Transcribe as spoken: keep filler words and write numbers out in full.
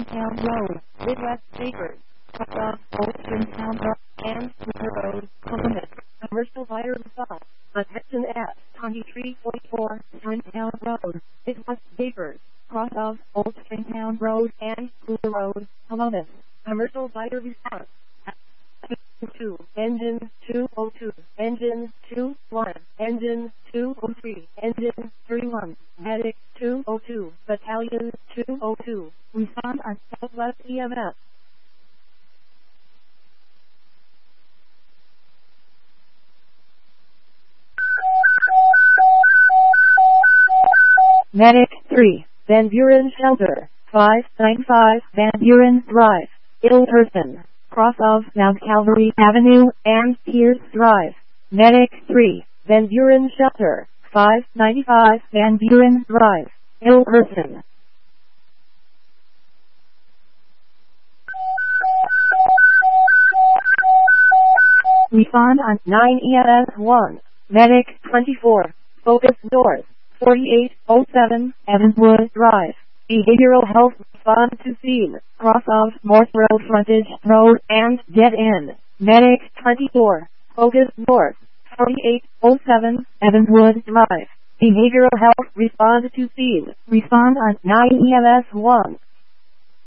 Stringtown Road, Midwest Bakers, Cross Old Stringtown Road, and Cooper Road, Columbus. Commercial buyer response. Attention at twenty-three forty-four Stringtown Road, Midwest Bakers, cross of Old Stringtown Road and Cooper Road, Columbus. Commercial buyer response. two, engine two oh two, engine two one, engine two oh three, engine three one, medic two oh two, battalion two oh two, respond on Southwest E M S. Medic three, Van Buren Shelter, five ninety-five Van Buren Drive, ill person, cross of Mount Calvary Avenue and Pierce Drive. Medic three, Van Buren Shelter, five ninety-five Van Buren Drive, ill person. Respond on nine E M S one, Medic twenty-four, focus north, forty-eight oh seven Evanswood Drive. Behavioral health, respond to scene, cross of Morse Road frontage road and dead end. Medic twenty-four, focus north, forty-eight oh seven Evanswood Drive. Behavioral health, respond to scene, respond on nine E M S one.